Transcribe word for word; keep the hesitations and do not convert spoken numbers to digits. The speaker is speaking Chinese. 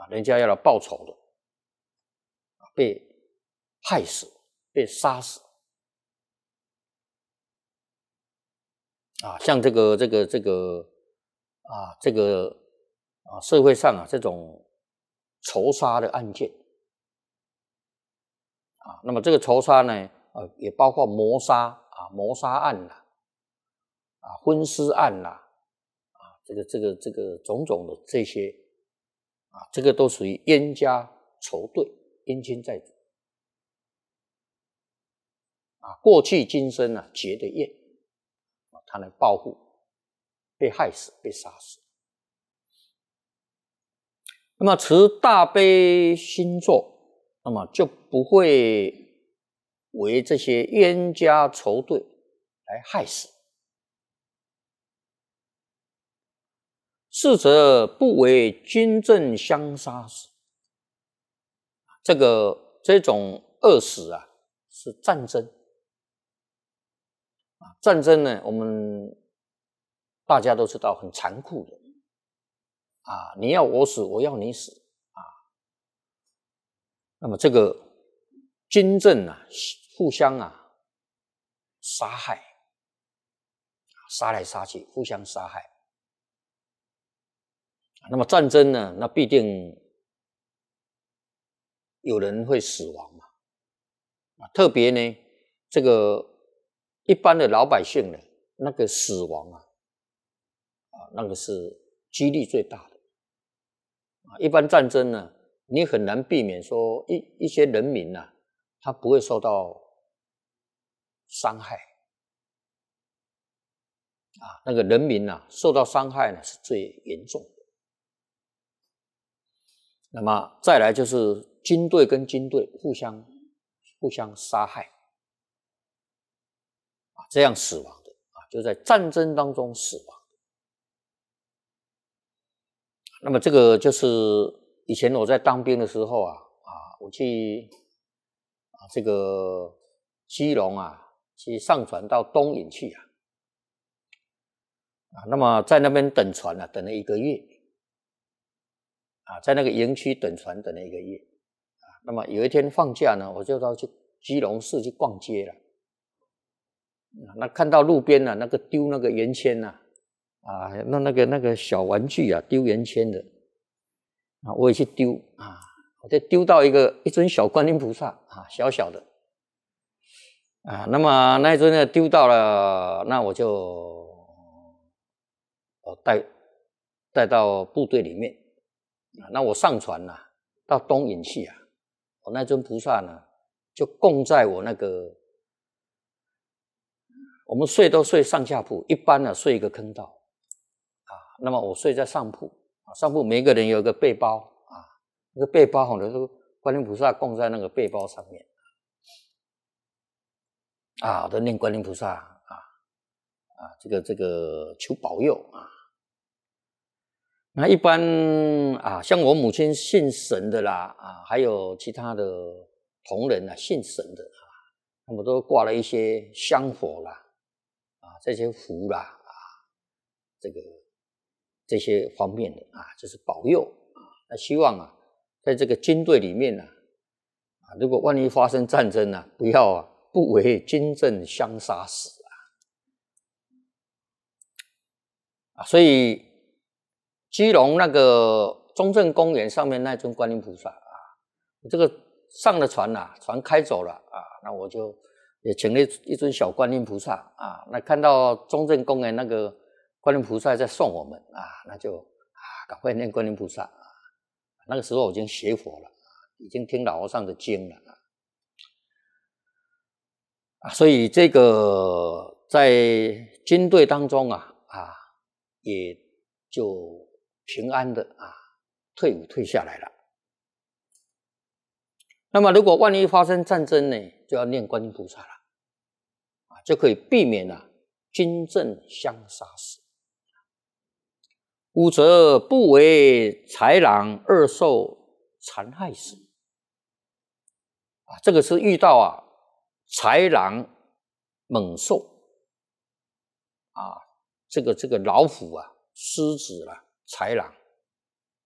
啊，人家要来报仇的，被害死，被杀死。啊，像这个这个这个啊，这个啊，社会上啊这种仇杀的案件啊，那么这个仇杀呢，呃，也包括谋杀啊、谋杀案啦，啊，昏尸案啦，啊，这个这个这个种种的这些啊，这个都属于冤家仇对，冤亲债主啊，过去今生啊结的怨。他来报复被害死、被杀死。那么持大悲心咒，那么就不会为这些冤家仇对来害死。是则不为军阵相杀死。这个这种恶死啊，是战争。战争呢，我们大家都知道很残酷的啊，你要我死，我要你死啊。那么这个军阵啊，互相啊杀害，杀来杀去，互相杀害。那么战争呢，那必定有人会死亡嘛。啊，特别呢，这个。一般的老百姓呢，那个死亡啊，啊，那个是几率最大的。啊，一般战争呢，你很难避免说一一些人民啊，他不会受到伤害。啊，那个人民啊，受到伤害呢是最严重的。那么再来就是军队跟军队互相互相杀害。这样死亡的啊，就在战争当中死亡。那么这个就是以前我在当兵的时候啊，啊，我去啊这个基隆啊，去上船到东引去啊，啊，那么在那边等船啊，等了一个月，啊，在那个营区等船等了一个月，啊，那么有一天放假呢，我就到去基隆市去逛街了。那看到路边啊，那个丢那个圆签呐，啊，那那个那个小玩具啊，丢圆签的，啊，我也去丢啊，我就丢到一个一尊小观音菩萨啊，小小的，啊，那么那一尊呢丢到了，那我就我带带到部队里面，啊，那我上船呐，啊，到东引去啊，我那尊菩萨呢就供在我那个。我们睡都睡上下铺，一般呢睡一个坑道啊。那么我睡在上铺啊，上铺每个人有一个背包啊，那个背包好像是观音菩萨供在那个背包上面啊，我都念观音菩萨啊啊，这个这个求保佑啊。那一般啊，像我母亲信神的啦啊，还有其他的同仁啊信神的啊，那么都挂了一些香火啦。啊，这些符啦，啊，这个这些方面的啊，就是保佑啊。那希望啊，在这个军队里面呢，啊，如果万一发生战争呢，不要啊，不为军阵相杀死啊。啊，所以基隆那个中正公园上面那尊观音菩萨啊，这个上了船了，船开走了啊，那我就。也请了一尊小观音菩萨啊，那看到中正公园那个观音菩萨在送我们啊，那就啊赶快念观音菩萨啊。那个时候我已经学佛了，已经听老和尚的经了啊，所以这个在军队当中啊啊，也就平安的啊退伍退下来了。那么如果万一发生战争呢，就要念观音菩萨了，啊，就可以避免啊军阵相杀死。五则不为豺狼恶兽残害死。啊，这个是遇到啊豺狼猛兽啊，这个这个老虎啊、狮子啦、豺狼